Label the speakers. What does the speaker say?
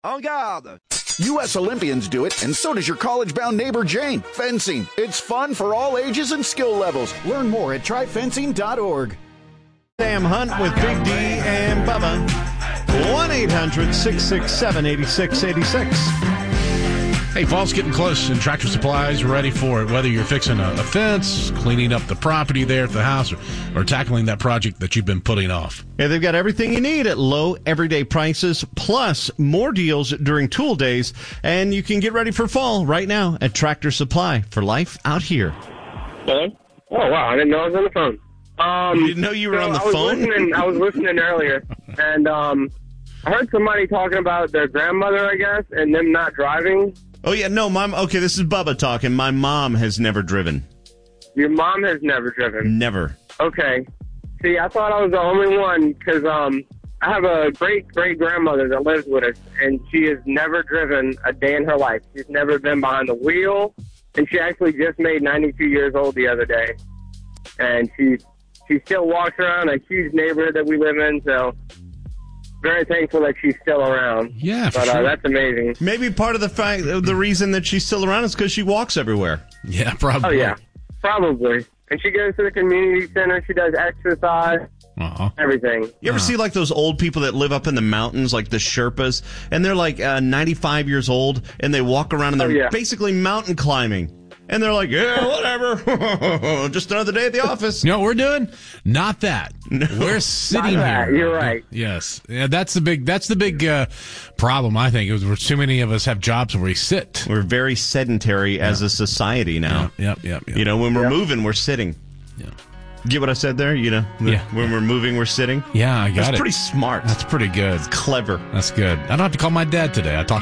Speaker 1: En garde! U.S. Olympians do it, and so does your college-bound neighbor Jane. Fencing. It's fun for all ages and skill levels. Learn more at tryfencing.org.
Speaker 2: Sam Hunt with Big D and Bubba. 1-800-667-8686.
Speaker 3: Hey, fall's getting close, and Tractor Supply's ready for it. Whether you're fixing a fence, cleaning up the property there at the house, or tackling that project that you've been putting off.
Speaker 2: Yeah, they've got everything you need at low, everyday prices, plus more deals during tool days. And you can get ready for fall right now at Tractor Supply for life out here.
Speaker 4: Hello? Oh, wow. I didn't know I was on the phone.
Speaker 2: You didn't know you were on the phone?
Speaker 4: I was listening earlier, and I heard somebody talking about their grandmother, I guess, and them not driving.
Speaker 2: Oh, yeah, no, okay, this is Bubba talking. My mom has never driven.
Speaker 4: Your mom has never driven?
Speaker 2: Never.
Speaker 4: Okay. See, I thought I was the only one, because I have a great-great-grandmother that lives with us, and she has never driven a day in her life. She's never been behind the wheel, and she actually just made 92 years old the other day. And she still walks around a huge neighborhood that we live in, so very thankful that she's still around.
Speaker 3: Yeah,
Speaker 4: but
Speaker 3: sure.
Speaker 4: That's amazing.
Speaker 2: Maybe part of the reason that she's still around is because she walks everywhere.
Speaker 3: Yeah, probably.
Speaker 4: Oh, yeah, probably. And she goes to the community center. She does exercise, everything.
Speaker 2: You ever see like those old people that live up in the mountains, like the Sherpas, and they're like 95 years old, and they walk around and they're basically mountain climbing. And they're like, yeah, whatever. Just another day at the office.
Speaker 3: You know what we're doing? Not that. No. We're sitting here.
Speaker 4: You're right.
Speaker 3: Yes. Yeah, that's the big problem, I think, is too many of us have jobs where we sit.
Speaker 2: We're very sedentary as a society now.
Speaker 3: Yep.
Speaker 2: You know, when we're moving, we're sitting.
Speaker 3: Yeah.
Speaker 2: Get what I said there? You know, when we're moving, we're sitting.
Speaker 3: Yeah, I got it.
Speaker 2: That's pretty smart.
Speaker 3: That's pretty good.
Speaker 2: It's clever.
Speaker 3: That's good. I don't have to call my dad today. I talked